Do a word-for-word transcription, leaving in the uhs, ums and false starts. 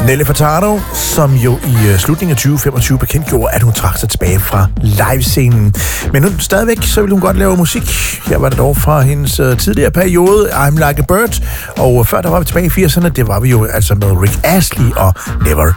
Nelly Furtado, som jo i uh, slutningen af tyve femogtyve bekendtgjorde, at hun trak sig tilbage fra livescenen. Men hun stadigvæk, så ville hun godt lave musik. Her var det dog fra hendes uh, tidligere periode, I'm Like a Bird. Og uh, før der var vi tilbage i firserne, det var vi jo altså med Rick Astley og Never